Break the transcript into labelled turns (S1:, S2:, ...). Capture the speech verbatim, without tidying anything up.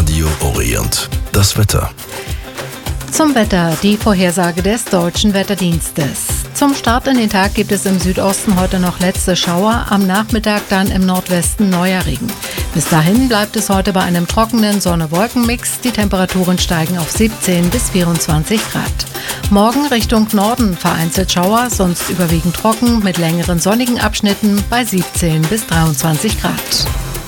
S1: Radio Orient. Das Wetter.
S2: Zum Wetter, die Vorhersage des Deutschen Wetterdienstes. Zum Start in den Tag gibt es im Südosten heute noch letzte Schauer, am Nachmittag dann im Nordwesten neuer Regen. Bis dahin bleibt es heute bei einem trockenen Sonne-Wolken-Mix. Die Temperaturen steigen auf siebzehn bis vierundzwanzig Grad. Morgen Richtung Norden vereinzelt Schauer, sonst überwiegend trocken mit längeren sonnigen Abschnitten bei siebzehn bis dreiundzwanzig Grad.